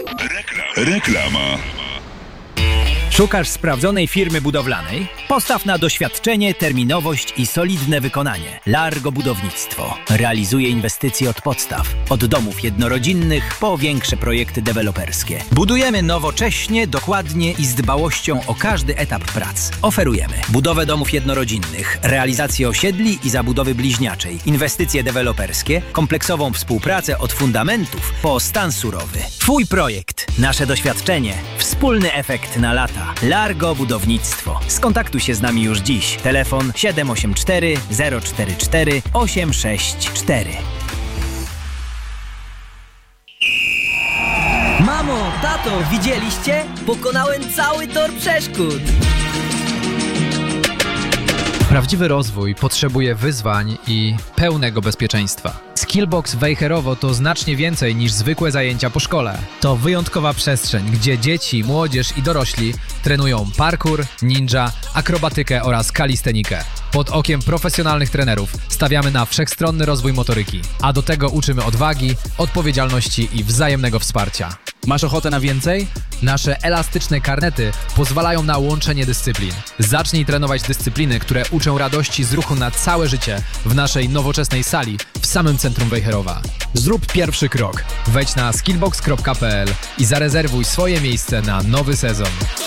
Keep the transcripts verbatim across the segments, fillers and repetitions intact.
Reklama. Szukasz sprawdzonej firmy budowlanej? Postaw na doświadczenie, terminowość i solidne wykonanie. Largo Budownictwo realizuje inwestycje od podstaw. Od domów jednorodzinnych po większe projekty deweloperskie. Budujemy nowocześnie, dokładnie i z dbałością o każdy etap prac. Oferujemy budowę domów jednorodzinnych, realizację osiedli i zabudowy bliźniaczej, inwestycje deweloperskie, kompleksową współpracę od fundamentów po stan surowy. Twój projekt, nasze doświadczenie, wspólny efekt na lata. Largo Budownictwo. Skontaktuj się z nami już dziś. Telefon siedem osiem cztery zero cztery cztery osiem sześć cztery. Mamo, tato, widzieliście? Pokonałem cały tor przeszkód. Prawdziwy rozwój potrzebuje wyzwań i pełnego bezpieczeństwa. Skillbox Wejherowo to znacznie więcej niż zwykłe zajęcia po szkole. To wyjątkowa przestrzeń, gdzie dzieci, młodzież i dorośli trenują parkour, ninja, akrobatykę oraz kalistenikę. Pod okiem profesjonalnych trenerów stawiamy na wszechstronny rozwój motoryki, a do tego uczymy odwagi, odpowiedzialności i wzajemnego wsparcia. Masz ochotę na więcej? Nasze elastyczne karnety pozwalają na łączenie dyscyplin. Zacznij trenować dyscypliny, które uczą radości z ruchu na całe życie w naszej nowoczesnej sali w samym centrum Wejherowa. Zrób pierwszy krok. Wejdź na skillbox kropka p l i zarezerwuj swoje miejsce na nowy sezon.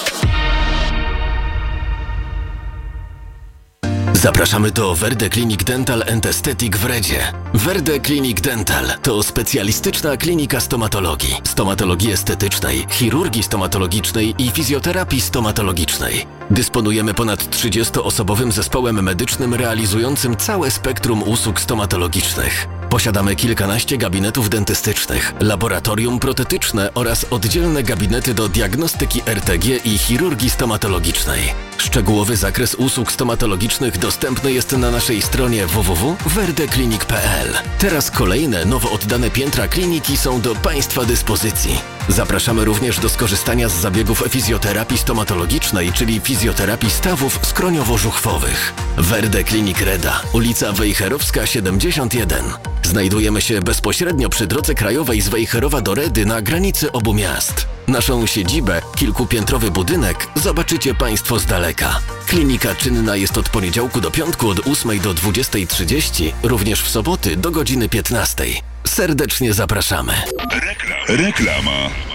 Zapraszamy do Verde Clinic Dental and Aesthetic w Redzie. Verde Clinic Dental to specjalistyczna klinika stomatologii, stomatologii estetycznej, chirurgii stomatologicznej i fizjoterapii stomatologicznej. Dysponujemy ponad trzydziestoosobowym zespołem medycznym realizującym całe spektrum usług stomatologicznych. Posiadamy kilkanaście gabinetów dentystycznych, laboratorium protetyczne oraz oddzielne gabinety do diagnostyki R T G i chirurgii stomatologicznej. Szczegółowy zakres usług stomatologicznych dostępny jest na naszej stronie w w w kropka verde clinic kropka p l. Teraz kolejne, nowo oddane piętra kliniki są do Państwa dyspozycji. Zapraszamy również do skorzystania z zabiegów fizjoterapii stomatologicznej, czyli fizjoterapii stawów skroniowo-żuchwowych. Verde Clinic Reda, ulica Wejherowska siedemdziesiąt jeden. Znajdujemy się bezpośrednio przy drodze krajowej z Wejherowa do Redy na granicy obu miast. Naszą siedzibę, kilkupiętrowy budynek, zobaczycie Państwo z daleka. Klinika czynna jest od poniedziałku do piątku od ósmej do dwudziestej trzydzieści, również w soboty do godziny piętnastej. Serdecznie zapraszamy. Reklama.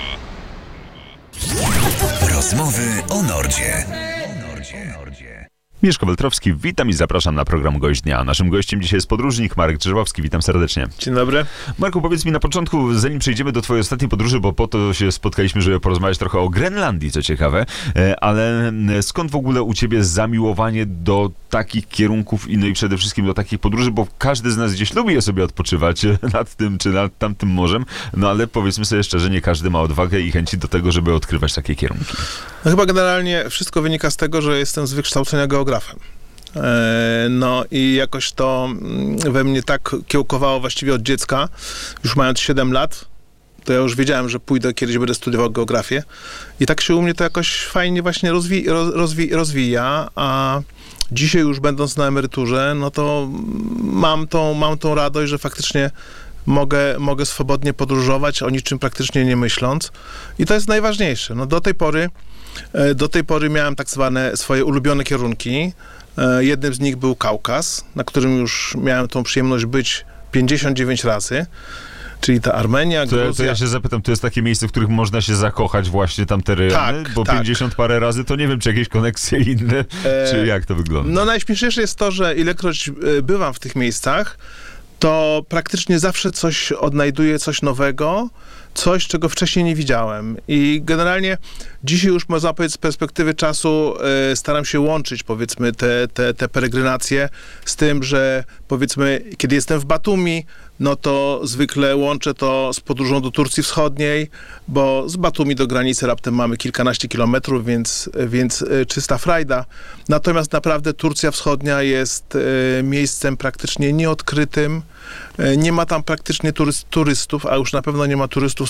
Rozmowy o Nordzie. Mieszko Weltrowski, witam i zapraszam na program Gość Dnia. Naszym gościem dzisiaj jest podróżnik Marek Drzeżowski. Witam serdecznie. Dzień dobry. Marku, powiedz mi na początku, zanim przejdziemy do twojej ostatniej podróży, bo po to się spotkaliśmy, żeby porozmawiać trochę o Grenlandii, co ciekawe, ale skąd w ogóle u ciebie zamiłowanie do takich kierunków i no i przede wszystkim do takich podróży, bo każdy z nas gdzieś lubi je sobie odpoczywać nad tym czy nad tamtym morzem, no ale powiedzmy sobie szczerze, nie każdy ma odwagę i chęci do tego, żeby odkrywać takie kierunki. No chyba generalnie wszystko wynika z tego, że jestem z wykształcenia geografem. No i jakoś to we mnie tak kiełkowało właściwie od dziecka, już mając siedem lat, to ja już wiedziałem, że pójdę, kiedyś będę studiował geografię i tak się u mnie to jakoś fajnie właśnie rozwi- rozwi- rozwija, a dzisiaj już będąc na emeryturze, no to mam tą, mam tą radość, że faktycznie mogę, mogę swobodnie podróżować, o niczym praktycznie nie myśląc i to jest najważniejsze. No do tej pory, do tej pory miałem tak zwane swoje ulubione kierunki. Jednym z nich był Kaukaz, na którym już miałem tą przyjemność być pięćdziesiąt dziewięć razy, czyli ta Armenia, to, Gruzja. To ja się zapytam, to jest takie miejsce, w których można się zakochać właśnie tam te rejony? Tak, bo tak. pięćdziesiąt parę razy, to nie wiem, czy jakieś koneksje inne, e... czy jak to wygląda? No najśmieszniejsze jest to, że ilekroć bywam w tych miejscach, to praktycznie zawsze coś odnajduję, coś nowego, coś, czego wcześniej nie widziałem. I generalnie dzisiaj już można powiedzieć z perspektywy czasu y, staram się łączyć, powiedzmy, te, te, te peregrinacje z tym, że powiedzmy, kiedy jestem w Batumi, no to zwykle łączę to z podróżą do Turcji Wschodniej, bo z Batumi do granicy raptem mamy kilkanaście kilometrów, więc, więc y, czysta frajda. Natomiast naprawdę Turcja Wschodnia jest y, miejscem praktycznie nieodkrytym. Y, nie ma tam praktycznie turyst, turystów, a już na pewno nie ma turystów